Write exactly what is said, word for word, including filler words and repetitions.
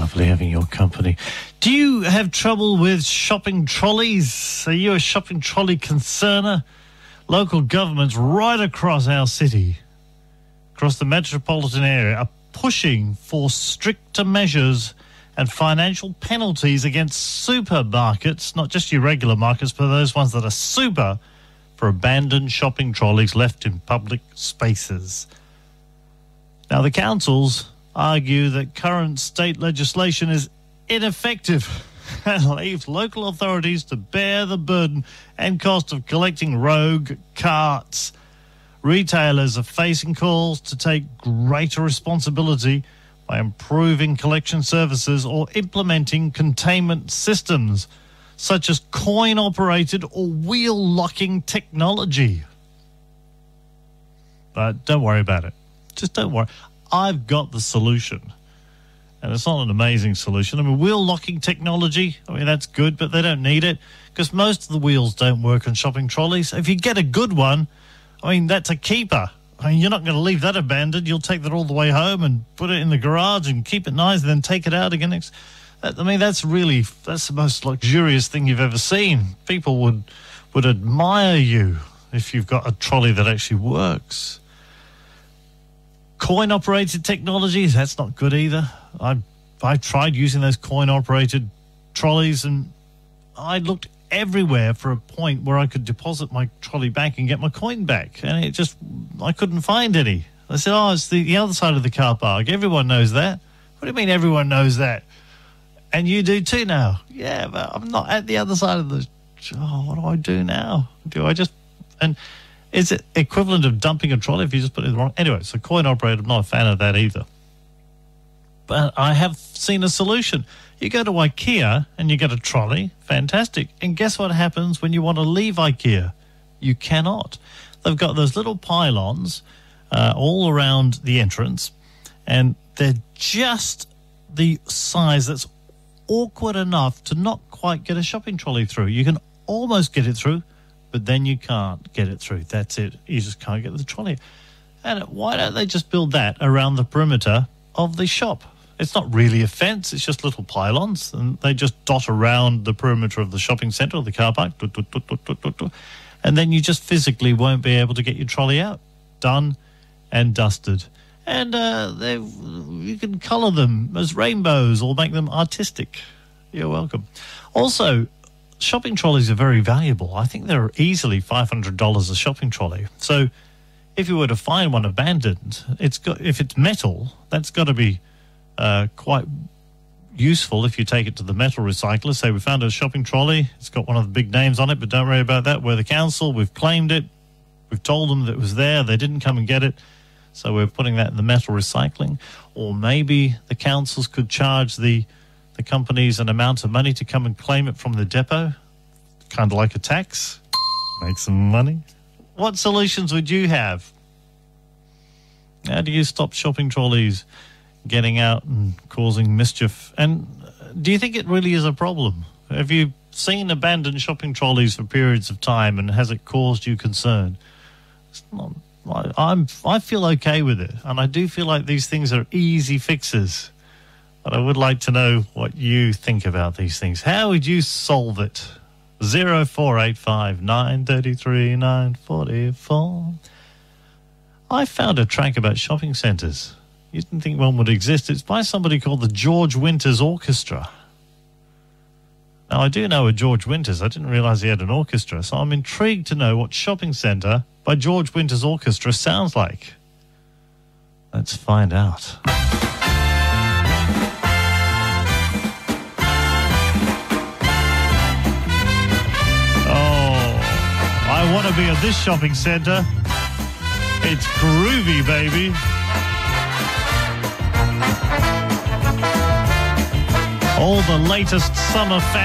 lovely having your company. Do you have trouble with shopping trolleys? Are you a shopping trolley concerner? Local governments right across our city, across the metropolitan area, are pushing for stricter measures and financial penalties against supermarkets, not just your regular markets, but those ones that are super, for abandoned shopping trolleys left in public spaces. Now, the councils argue that current state legislation is ineffective and leaves local authorities to bear the burden and cost of collecting rogue carts. Retailers are facing calls to take greater responsibility by improving collection services or implementing containment systems, such as coin-operated or wheel-locking technology. But don't worry about it. Just don't worry. I've got the solution. And it's not an amazing solution. I mean, wheel-locking technology, I mean, that's good, but they don't need it because most of the wheels don't work on shopping trolleys. If you get a good one, I mean, that's a keeper. I mean, you're not going to leave that abandoned. You'll take that all the way home and put it in the garage and keep it nice and then take it out again. I mean, that's really, that's the most luxurious thing you've ever seen. People would would admire you if you've got a trolley that actually works. Coin-operated technologies, that's not good either. I I tried using those coin-operated trolleys and I looked everywhere for a point where I could deposit my trolley back and get my coin back. And it just, I couldn't find any. I said, oh, it's the, the other side of the car park. Everyone knows that. What do you mean everyone knows that? And you do too now. Yeah, but I'm not at the other side of the, oh, what do I do now? Do I just, and is it equivalent of dumping a trolley if you just put it in the wrong? Anyway, so coin operated, I'm not a fan of that either. But I have seen a solution. You go to IKEA and you get a trolley, fantastic. And guess what happens when you want to leave IKEA? You cannot. They've got those little pylons uh, all around the entrance, and they're just the size that's awkward enough to not quite get a shopping trolley through. You can almost get it through, but then you can't get it through. That's it. You just can't get the trolley. And why don't they just build that around the perimeter of the shop? It's not really a fence. It's just little pylons, and they just dot around the perimeter of the shopping centre or the car park. Dot, dot, dot, dot, dot, dot, and then you just physically won't be able to get your trolley out. Done and dusted. And uh, they, you can colour them as rainbows or make them artistic. You're welcome. Also, shopping trolleys are very valuable. I think they're easily five hundred dollars a shopping trolley. So if you were to find one abandoned, it's got, if it's metal, that's got to be uh, quite useful if you take it to the metal recycler. Say we found a shopping trolley. It's got one of the big names on it, but don't worry about that. We're the council. We've claimed it. We've told them that it was there. They didn't come and get it. So we're putting that in the metal recycling. Or maybe the councils could charge the, the companies an amount of money to come and claim it from the depot, kind of like a tax. Make some money. What solutions would you have? How do you stop shopping trolleys getting out and causing mischief? And do you think it really is a problem? Have you seen abandoned shopping trolleys for periods of time, and has it caused you concern? It's not, I, I'm, I feel okay with it, and I do feel like these things are easy fixes. But I would like to know what you think about these things. How would you solve it? zero four eight five nine three three nine four four. I found a track about shopping centres. You didn't think one would exist. It's by somebody called the George Winters Orchestra. Now, I do know a George Winters. I didn't realise he had an orchestra, so I'm intrigued to know what shopping centre by George Winters Orchestra sounds like. Let's find out. Oh, I want to be at this shopping centre. It's groovy, baby. All the latest summer fashion.